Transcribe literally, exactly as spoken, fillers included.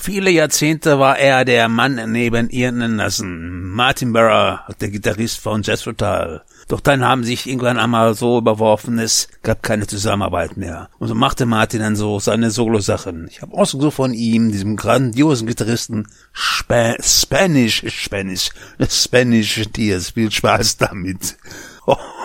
Viele Jahrzehnte war er der Mann neben Ian Anderson, Martin Barre, der Gitarrist von Jethro Tull. Doch dann haben sich irgendwann einmal so überworfen, es gab keine Zusammenarbeit mehr. Und so machte Martin dann so seine Solo-Sachen. Ich habe ausgesucht von ihm, diesem grandiosen Gitarristen, Spa- Spanish, Spanish, Spanish Tears. Viel Spaß damit. Oh.